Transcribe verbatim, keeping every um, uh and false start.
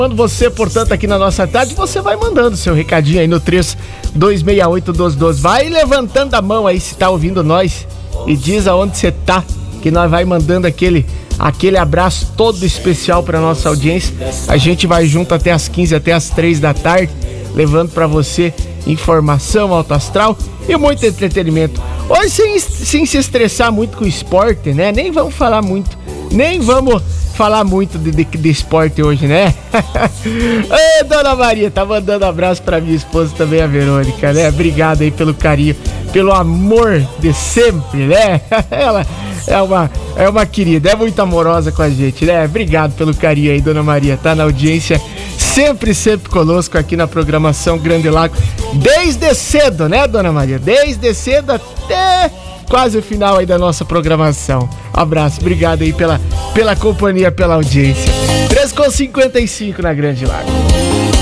Quando você, portanto, aqui na nossa tarde, você vai mandando seu recadinho aí no três dois seis oito um dois um dois. Vai levantando a mão aí se tá ouvindo nós e diz aonde você tá, que nós vai mandando aquele, aquele abraço todo especial pra nossa audiência. A gente vai junto até as quinze, até as três da tarde, levando pra você informação, alto astral e muito entretenimento. Hoje sem, sem se estressar muito com o esporte, né? Nem vamos falar muito, nem vamos falar muito de, de, de esporte hoje, né? Ei, Dona Maria, tá mandando abraço pra minha esposa também, a Verônica, né? Obrigado aí pelo carinho, pelo amor de sempre, né? Ela é uma, é uma querida, é muito amorosa com a gente, né? Obrigado pelo carinho aí, Dona Maria, tá na audiência sempre, sempre conosco aqui na programação Grande Lago, desde cedo, né, Dona Maria? Desde cedo até quase o final aí da nossa programação. Abraço, obrigado aí pela, pela companhia, pela audiência. três com cinquenta e cinco na Grande Lago.